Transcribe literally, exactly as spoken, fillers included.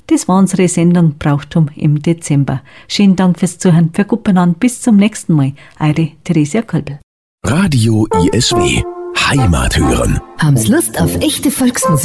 Das war unsere Sendung Brauchtum im Dezember. Schönen Dank fürs Zuhören. Für Guppenand. Bis zum nächsten Mal. Eure Theresia Kolbel. Radio I S W. Heimat hören. Haben's Lust auf echte Volksmusik?